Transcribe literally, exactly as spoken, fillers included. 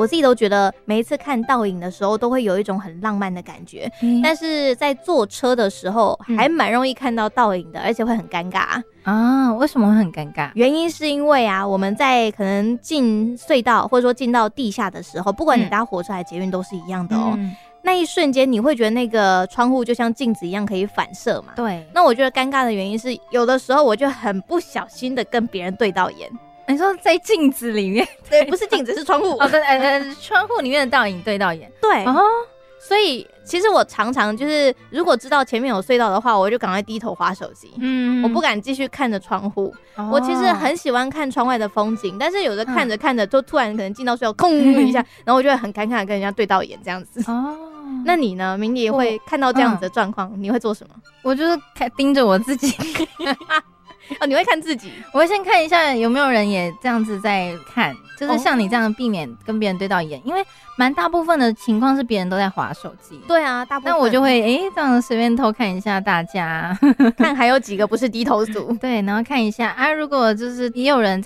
我自己都觉得每一次看倒影的时候都会有一种很浪漫的感觉，嗯、但是在坐车的时候还蛮容易看到倒影的，而且会很尴尬啊。为什么会很尴尬？ 原因是因为啊，我们在可能进隧道或者说进到地下的时候，不管你搭火车还是捷运都是一样的哦。嗯，那一瞬间你会觉得那个窗户就像镜子一样可以反射嘛？ 对。 那我觉得尴尬的原因是，有的时候我就很不小心的跟别人对到眼。 你说在镜子里面？ 对，不是镜子，是窗户。 哦，对，呃，窗户里面的倒影对到眼。 对。哦。所以其实我常常就是，如果知道前面有隧道的话，我就赶快低头滑手机。嗯，我不敢继续看着窗户。哦、我其实很喜欢看窗外的风景，但是有的看着看着，就突然可能进到隧道，空一下，然后我就会很尴尬的跟人家对到眼这样子。哦，那你呢？明也会看到这样子的状况，嗯、你会做什么？ 我就是看盯着我自己。 哦，你会看自己？ 我会先看一下有没有人也这样子在看，就是像你这样避免跟别人对到眼，因为蛮大部分的情况是别人都在滑手机。 对啊，大部分。 那我就会哎、欸、这样随便偷看一下大家， 看还有几个不是低头族。 对，然后看一下啊，如果就是也有人